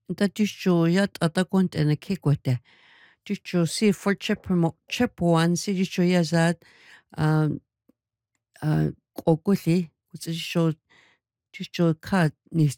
Da dicho ya tata conte na ke kote. Dicho si for chip one si dicho ya zat um kokuli dicho dicho ka ni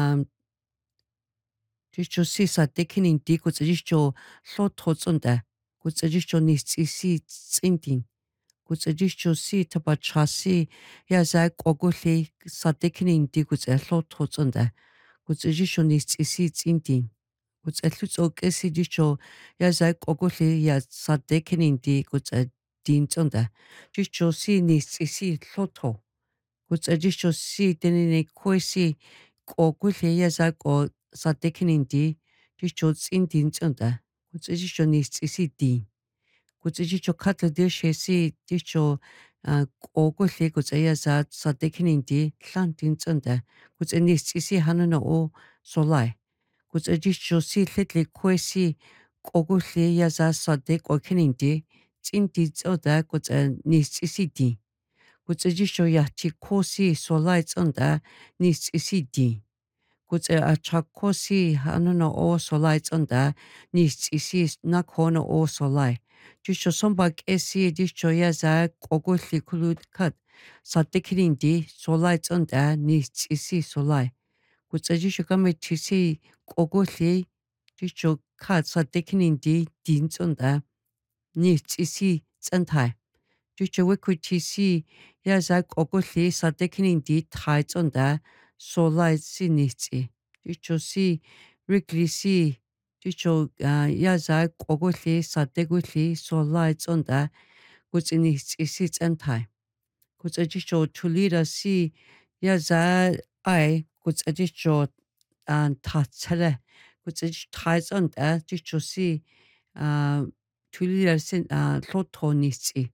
dicho si sa tekinin di dicho lo totsunda dicho ni si tsinding dicho si taba chasi ya za kokuli sa tekinin di lo totsunda dicho ni si tsinding Kutselutsoke dicho ya zai kokoli ya sadekinindi kutsa dintsonda. Dicho si ni si loto. Kutsa dicho si tenene kwesi kokoli ya zai ko sadekinindi. Dicho tsin dintsonda. Kutsa dicho ni si din. Kutsa dicho kata dishe si dicho kokoli kutsa ya za sadekinindi lan dintsonda. Kutsa ni si hanana o solai. Dicho si little kwesi koguli ya za sade kwakinindi tsinti tsoda kutsa nisisidi. Dicho ya ti kosi solai tsonda nisisidi. A cha kosi hanana o solai tsonda nisisi nakona o solai. Dicho somba kesi dicho ya za koguli kulukat sade kinindi solai tsonda nisisi solai. Dicho kame tisi kokoli dicho kat sa teknindi din tsonda ni tisi tsantai. Dicho wiku tisi ya za kokoli sa teknindi tai tsonda solai si nitsi. Dicho si rikli si dicho ya za kokoli sa tekuli solai tsonda kutsi ni tisi tsantai. Dicho tulira si ya za ai dicho tatsele tais on dichosi tulirsin lotonisi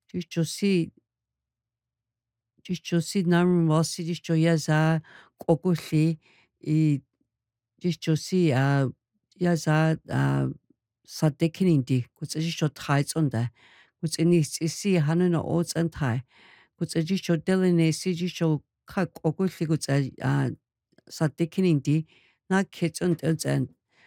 dichosi nam wasi dicho yaza kokuli I dichosi yaza sadekinindi dicho tais on da isi hanuna oats and tai dicho deline si dicho kak kokuli sadekinindi na kids and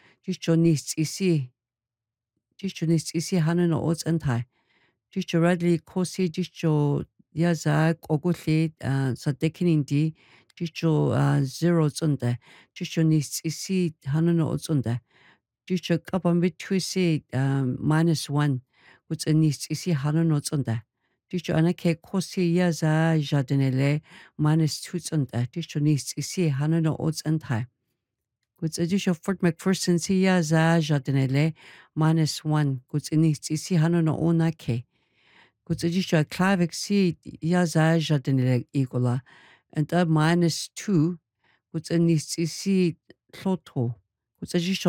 dicho nis isi hanen oats and tai dicho radley kosi dicho yaza kokuli sadekinindi dicho zero tsunda dicho nis isi hanen oats unda dicho kapam bitwisi -1 which nis isi hanen oats unda dicho anake kosi yaza jardinele -2 tsunda dicho nis isi hanen oats and tai dicho Fort McPherson si yaza jardinele -1 isi hanen ona ke dicho Klavik si yaza jardinele igula and -2 isi loto dicho